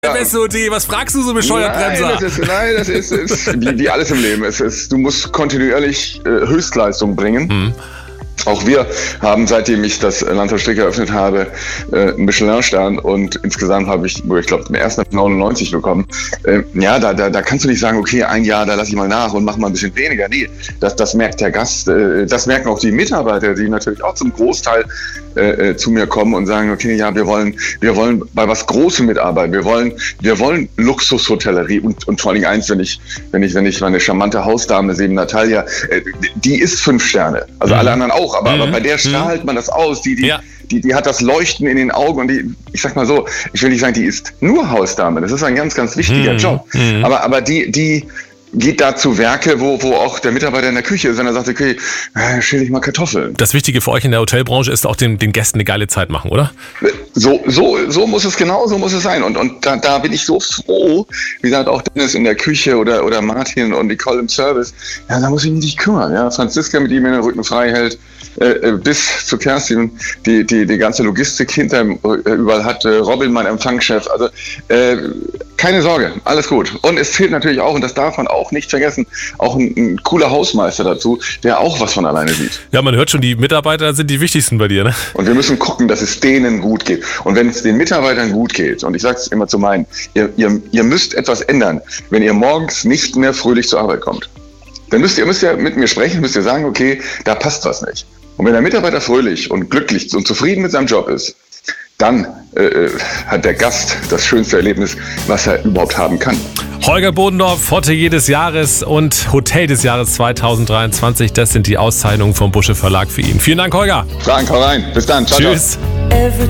Was fragst du so bescheuert, Bremser? Das ist wie alles im Leben. Du musst kontinuierlich Höchstleistung bringen. Auch wir haben, seitdem ich das Landhaus eröffnet habe, einen Michelin-Stern und insgesamt habe ich glaube, den ersten 99 bekommen. Da kannst du nicht sagen, okay, ein Jahr, da lasse ich mal nach und mach mal ein bisschen weniger. Nee, das merkt der Gast, das merken auch die Mitarbeiter, die natürlich auch zum Großteil zu mir kommen und sagen, okay, ja, wir wollen bei was Großem mitarbeiten. Wir wollen Luxushotellerie und vor allem eins, wenn ich meine charmante Hausdame sehe, Natalia, die ist 5 Sterne. Also alle anderen auch, aber bei der strahlt man das aus. Die hat das Leuchten in den Augen und ich sag mal so, ich will nicht sagen, die ist nur Hausdame. Das ist ein ganz, ganz wichtiger Job. Aber die geht da zu Werke, wo auch der Mitarbeiter in der Küche ist und er sagt, okay, schäle ich mal Kartoffeln. Das Wichtige für euch in der Hotelbranche ist auch den Gästen eine geile Zeit machen, oder? So muss es sein. Und da bin ich so froh, wie gesagt, auch Dennis in der Küche oder Martin und Nicole im Service. Ja, da muss ich mich nicht kümmern. Ja, Franziska mit ihm in den Rücken frei hält, bis zu Kerstin, die ganze Logistik hinter überall hat, Robin, mein Empfangschef. Also keine Sorge, alles gut. Und es fehlt natürlich auch, und das darf man auch nicht vergessen, auch ein cooler Hausmeister dazu, der auch was von alleine sieht. Ja, man hört schon, die Mitarbeiter sind die wichtigsten bei dir, ne? Und wir müssen gucken, dass es denen gut geht. Und wenn es den Mitarbeitern gut geht, und ich sage es immer zu meinen, ihr müsst etwas ändern, wenn ihr morgens nicht mehr fröhlich zur Arbeit kommt. Dann müsst ihr mit mir sprechen, müsst ihr sagen, okay, da passt was nicht. Und wenn der Mitarbeiter fröhlich und glücklich und zufrieden mit seinem Job ist, dann hat der Gast das schönste Erlebnis, was er überhaupt haben kann. Holger Bodendorf, Hotelier des Jahres und Hotel des Jahres 2023. Das sind die Auszeichnungen vom Busche Verlag für ihn. Vielen Dank, Holger. Frank, hau rein. Bis dann. Ciao, Tschüss. Ciao.